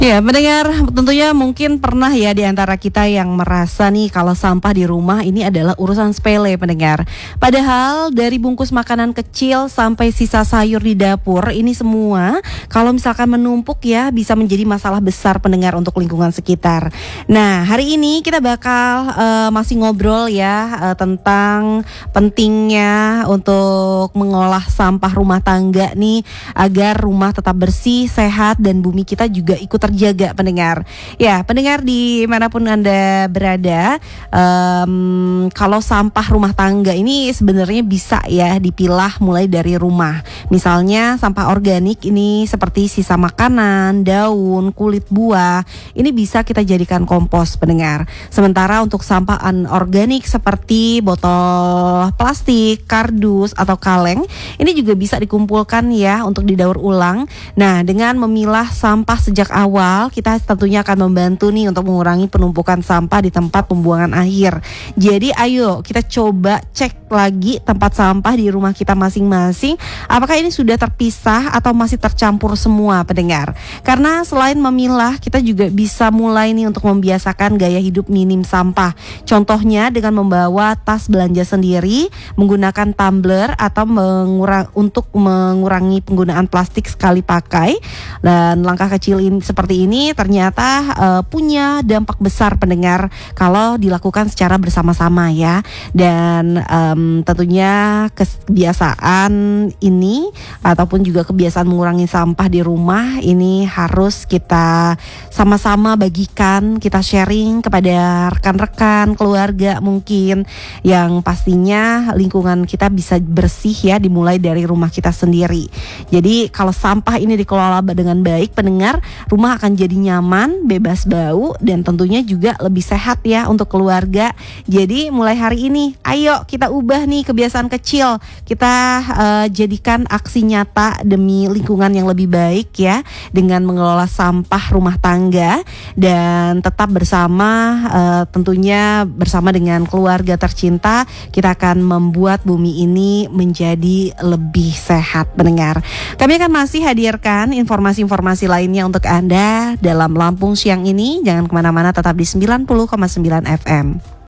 Ya, mendengar tentunya mungkin pernah ya di antara kita yang merasa nih kalau sampah di rumah ini adalah urusan sepele pendengar. Padahal dari bungkus makanan kecil sampai sisa sayur di dapur ini semua kalau misalkan menumpuk ya bisa menjadi masalah besar pendengar untuk lingkungan sekitar. Nah, hari ini kita bakal masih ngobrol ya tentang pentingnya untuk mengolah sampah rumah tangga nih agar rumah tetap bersih, sehat dan bumi kita juga ikut terjaga pendengar. Ya, pendengar dimanapun Anda berada, kalau sampah rumah tangga ini sebenarnya bisa ya dipilah mulai dari rumah. Misalnya sampah organik ini seperti sisa makanan, daun, kulit buah, ini bisa kita jadikan kompos pendengar. Sementara untuk sampah anorganik seperti botol plastik, kardus atau kaleng, ini juga bisa dikumpulkan ya untuk didaur ulang. Nah, dengan memilah sampah sejak awal, kita tentunya akan membantu nih untuk mengurangi penumpukan sampah di tempat pembuangan akhir. Jadi ayo kita coba cek lagi tempat sampah di rumah kita masing-masing. Apakah ini sudah terpisah atau masih tercampur semua pendengar? Karena selain memilah, kita juga bisa mulai nih untuk membiasakan gaya hidup minim sampah. Contohnya dengan membawa tas belanja sendiri, menggunakan tumbler atau untuk mengurangi penggunaan plastik sekali pakai. Dan langkah kecil ini seperti ini ternyata punya dampak besar pendengar kalau dilakukan secara bersama-sama ya. Dan tentunya kebiasaan ini ataupun juga kebiasaan mengurangi sampah di rumah ini harus kita sama-sama bagikan, kita sharing kepada rekan-rekan, keluarga mungkin, yang pastinya lingkungan kita bisa bersih ya dimulai dari rumah kita sendiri. Jadi kalau sampah ini dikelola dengan baik pendengar, rumah akan jadi nyaman, bebas bau dan tentunya juga lebih sehat ya untuk keluarga. Jadi mulai hari ini ayo kita ubah nih kebiasaan kecil, kita jadikan aksi nyata demi lingkungan yang lebih baik ya, dengan mengelola sampah rumah tangga dan tetap bersama, tentunya bersama dengan keluarga tercinta kita akan membuat bumi ini menjadi lebih sehat pendengar. Kami akan masih hadirkan informasi-informasi lainnya untuk Anda dalam Lampung Siang ini. Jangan kemana-mana, tetap di 90,9 FM.